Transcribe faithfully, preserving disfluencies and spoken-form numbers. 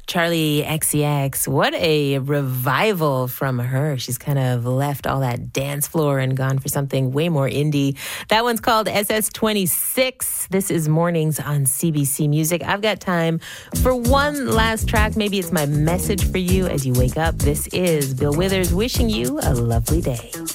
Charlie X C X. What a revival from her. She's kind of left all that dance floor and gone for something way more indie. That one's called S S twenty-six. This is Mornings on C B C Music. I've got time for one last track. Maybe it's my message for you as you wake up. This is Bill Withers wishing you a lovely day.